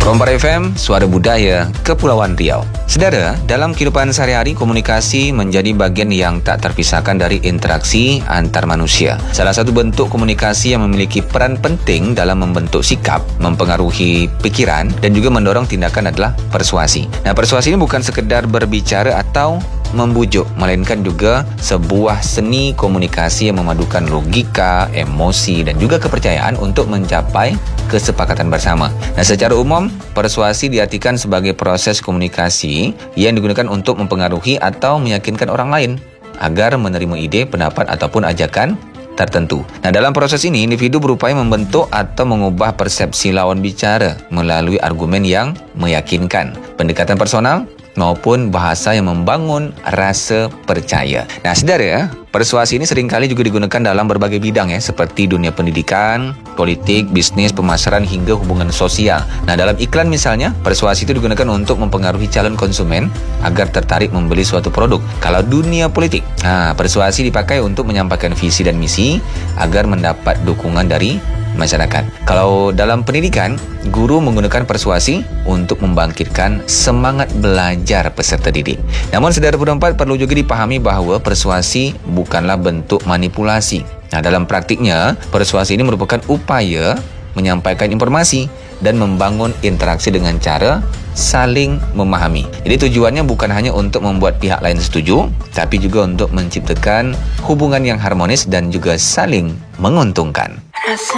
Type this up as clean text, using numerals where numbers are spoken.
Kompar FM, Suara Budaya, Kepulauan Riau. Saudara, dalam kehidupan sehari-hari, komunikasi menjadi bagian yang tak terpisahkan dari interaksi antar manusia. Salah satu bentuk komunikasi yang memiliki peran penting dalam membentuk sikap, mempengaruhi pikiran dan juga mendorong tindakan adalah persuasi. Nah, persuasi ini bukan sekedar berbicara atau membujuk, melainkan juga sebuah seni komunikasi yang memadukan logika, emosi dan juga kepercayaan untuk mencapai kesepakatan bersama. Nah, secara umum, persuasi diartikan sebagai proses komunikasi yang digunakan untuk mempengaruhi atau meyakinkan orang lain agar menerima ide, pendapat ataupun ajakan tertentu. Nah, dalam proses ini, individu berupaya membentuk atau mengubah persepsi lawan bicara melalui argumen yang meyakinkan, pendekatan personal maupun bahasa yang membangun rasa percaya. Nah, saudara, persuasi ini seringkali juga digunakan dalam berbagai bidang seperti dunia pendidikan, politik, bisnis, pemasaran hingga hubungan sosial. Nah, dalam iklan misalnya, persuasi itu digunakan untuk mempengaruhi calon konsumen agar tertarik membeli suatu produk. Kalau dunia politik, persuasi dipakai untuk menyampaikan visi dan misi agar mendapat dukungan dari masyarakat. Kalau dalam pendidikan, guru menggunakan persuasi untuk membangkitkan semangat belajar peserta didik. Namun, saudara pendengar, perlu juga dipahami bahawa persuasi bukanlah bentuk manipulasi. Nah, dalam praktiknya, persuasi ini merupakan upaya menyampaikan informasi dan membangun interaksi dengan cara saling memahami. Jadi tujuannya bukan hanya untuk membuat pihak lain setuju, tapi juga untuk menciptakan hubungan yang harmonis dan juga saling menguntungkan.